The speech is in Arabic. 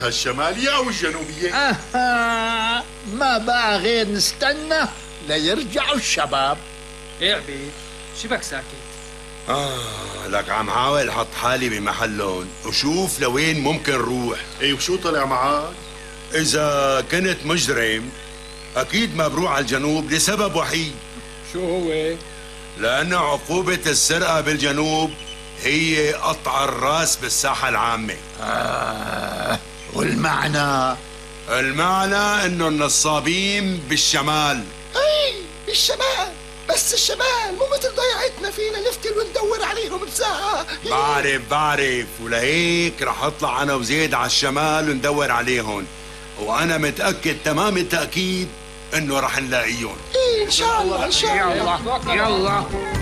الشمالية أو الجنوبية؟ ما بقى غير نستنى ليرجعوا الشباب. ايه عبيد شبك ساكت؟ لك عم حاول احط حالي بمحلهم وشوف لوين ممكن روح. ايه وشو طلع معك؟ اذا كنت مجرم اكيد ما بروح على الجنوب لسبب وحيد. شو هو؟ لأن عقوبة السرقة بالجنوب هي قطع الراس بالساحة العامة. والمعنى؟ المعنى انه النصابين بالشمال. اي بالشمال، بس الشمال مو مثل ضيعتنا فينا نفتل وندور عليهم بساعة. بعرف ولهيك رح اطلع انا وزيد على الشمال وندور عليهم، وانا متأكد تمام التأكيد انه رح نلاقيهم. ان شاء الله ان شاء الله. يلا